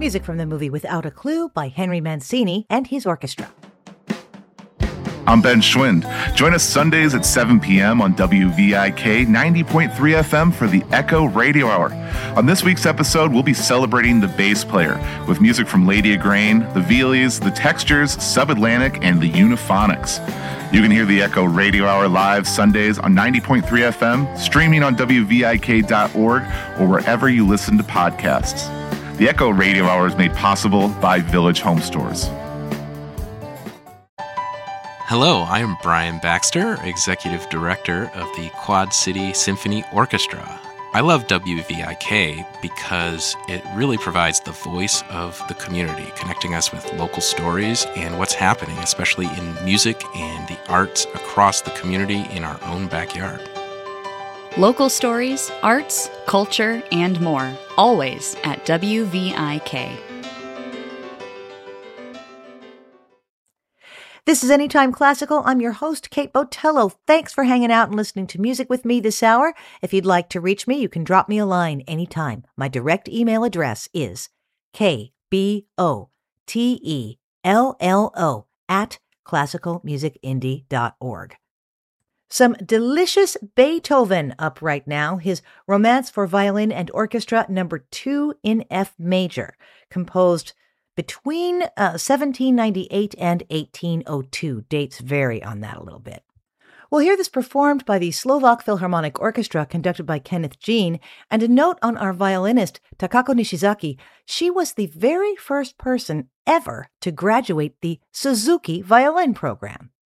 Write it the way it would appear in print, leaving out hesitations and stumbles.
Music from the movie Without a Clue by Henry Mancini and his orchestra. I'm Ben Schwind. Join us Sundays at 7 p.m. on WVIK 90.3 FM for the Echo Radio Hour. On this week's episode, we'll be celebrating the bass player with music from Lady Agrane, the Vealies, the Textures, Subatlantic, and the Euphonics. You can hear the Echo Radio Hour live Sundays on 90.3 FM, streaming on WVIK.org, or wherever you listen to podcasts. The Echo Radio Hour is made possible by Village Home Stores. Hello, I am Brian Baxter, Executive Director of the Quad City Symphony Orchestra. I love WVIK because it really provides the voice of the community, connecting us with local stories and what's happening, especially in music and the arts across the community in our own backyard. Local stories, arts, culture, and more, always at WVIK. This is Anytime Classical. I'm your host, Kate Botello. Thanks for hanging out and listening to music with me this hour. If you'd like to reach me, you can drop me a line anytime. My direct email address is kbotelllo@classicalmusicindie.org. Some delicious Beethoven up right now. His Romance for Violin and Orchestra No. 2 in F major, composed between 1798 and 1802. Dates vary on that a little bit. We'll hear this performed by the Slovak Philharmonic Orchestra, conducted by Kenneth Jean, and a note on our violinist, Takako Nishizaki. She was the very first person ever to graduate the Suzuki violin program.